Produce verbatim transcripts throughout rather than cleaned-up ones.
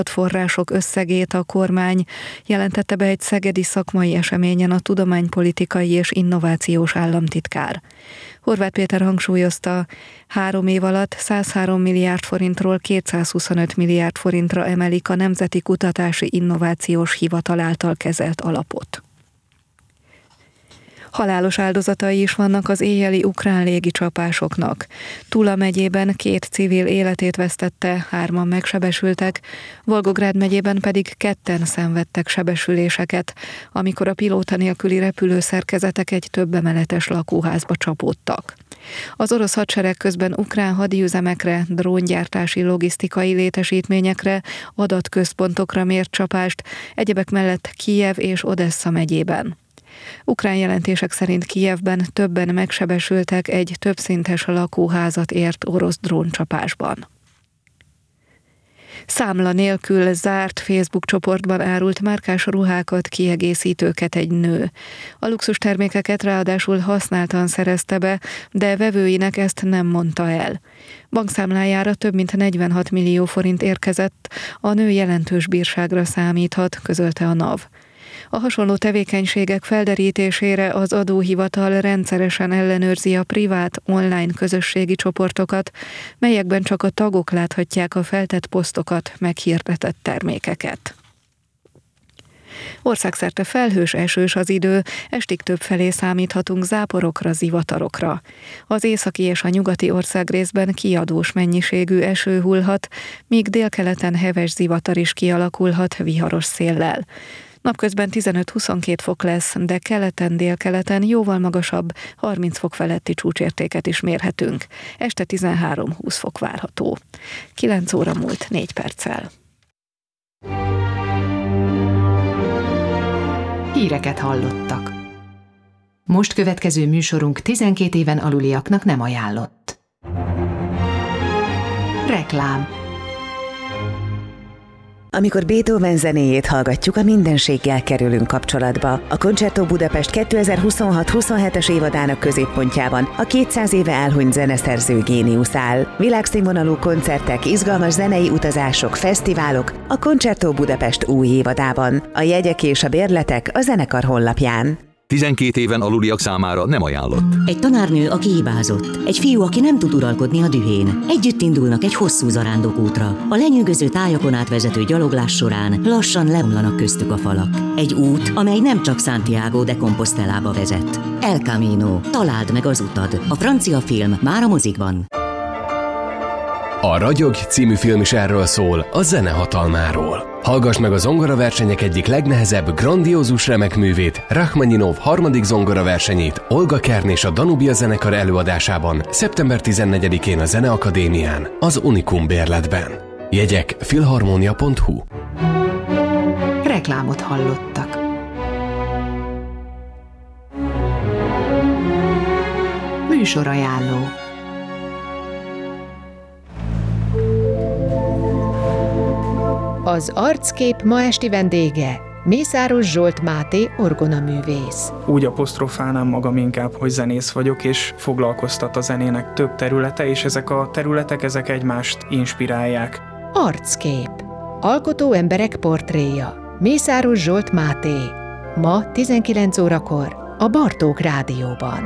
források összegét a kormány, jelentette be egy szegedi szakmai eseményen a tudománypolitikai és innovációs államtitkár. Horváth Péter hangsúlyozta, három év alatt százhárom milliárd forintról kétszázhuszonöt milliárd forintra emelik a Nemzeti Kutatási Innovációs Hivatal által kezelt alapot. Halálos áldozatai is vannak az éjjeli ukrán légicsapásoknak. Tula megyében két civil életét vesztette, hárman megsebesültek, Volgográd megyében pedig ketten szenvedtek sebesüléseket, amikor a pilóta nélküli repülőszerkezetek egy többemeletes lakóházba csapódtak. Az orosz hadsereg közben ukrán hadiüzemekre, dróngyártási logisztikai létesítményekre, adatközpontokra mért csapást, egyebek mellett Kijev és Odessza megyében. Ukrán jelentések szerint Kijevben többen megsebesültek egy többszintes lakóházat ért orosz dróncsapásban. Számla nélkül zárt Facebook csoportban árult márkás ruhákat, kiegészítőket egy nő. A luxus termékeket ráadásul használtan szerezte be, de vevőinek ezt nem mondta el. Bankszámlájára több mint negyvenhat millió forint érkezett, a nő jelentős bírságra számíthat, közölte a NAV. A hasonló tevékenységek felderítésére az adóhivatal rendszeresen ellenőrzi a privát online közösségi csoportokat, melyekben csak a tagok láthatják a feltett posztokat, meghirdetett termékeket. Országszerte felhős, esős az idő, estig többfelé számíthatunk záporokra, zivatarokra. Az északi és a nyugati országrészben kiadós mennyiségű eső hullhat, míg délkeleten heves zivatar is kialakulhat viharos széllel. Napközben tizenöt-huszonkét fok lesz, de keleten, délkeleten jóval magasabb, harminc fok feletti csúcsértéket is mérhetünk. Este tizenhárom-húsz fok várható. kilenc óra múlt négy perccel. Híreket hallottak. Most következő műsorunk tizenkét éven aluliaknak nem ajánlott. Reklám. Amikor Beethoven zenéjét hallgatjuk, a mindenséggel kerülünk kapcsolatba. A Concerto Budapest kétezer-huszonhat-huszonhetes évadának középpontjában a kétszáz éve elhunyt zeneszerző géniusz áll. Világszínvonalú koncertek, izgalmas zenei utazások, fesztiválok a Concerto Budapest új évadában. A jegyek és a bérletek a zenekar honlapján. tizenkét éven aluliak számára nem ajánlott. Egy tanárnő, aki hibázott. Egy fiú, aki nem tud uralkodni a dühén. Együtt indulnak egy hosszú zarándokútra. A lenyűgöző tájakon átvezető gyaloglás során lassan leomlanak köztük a falak. Egy út, amely nem csak Santiago de Compostelába vezet. El Camino. Találd meg az utad. A francia film már a mozikban. A Ragyog című film is erről szól, a zene hatalmáról. Hallgass meg a zongoraversenyek egyik legnehezebb, grandiózus remek művét, Rachmaninov harmadik zongoraversenyét Olga Kern és a Danubia zenekar előadásában szeptember tizennegyedikén a Zeneakadémián, az Unikum bérletben. Jegyek filharmonia pont hu. Reklámot hallottak. Műsorajánló. Az Arckép ma esti vendége Mészáros Zsolt Máté orgonaművész. Úgy apostrofálnám magam inkább, hogy zenész vagyok, és foglalkoztat a zenének több területe, és ezek a területek, ezek egymást inspirálják. Arckép. Alkotó emberek portréja. Mészáros Zsolt Máté. Ma tizenkilenc órakor a Bartók Rádióban.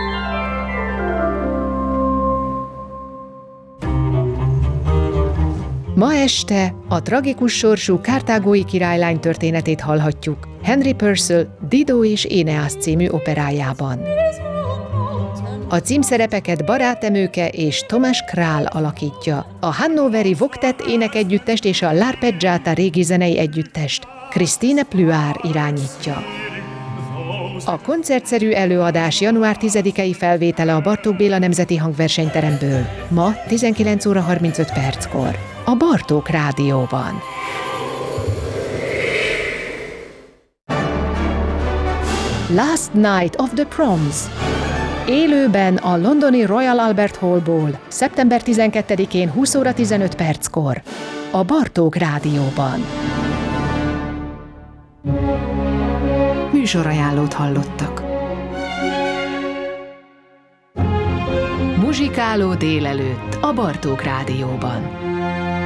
Ma este a tragikus sorsú kartágói királylány történetét hallhatjuk Henry Purcell Dido és Éneász című operájában. A címszerepeket Barát Emőke és Tomás Král alakítja, a hannoveri Voktet énekegyüttest és a L'Arpeggiata régi zenei együttest Christine Pluár irányítja. A koncertszerű előadás január tizedikei felvétele a Bartók Béla Nemzeti Hangversenyteremből, ma tizenkilenc óra harmincöt perckor, a Bartók Rádióban. Last Night of the Proms. Élőben a londoni Royal Albert Hallból, szeptember tizenkettedikén húsz óra tizenöt perckor, a Bartók Rádióban. Műsorajánlót hallottak. Muzsikáló délelőtt a Bartók Rádióban.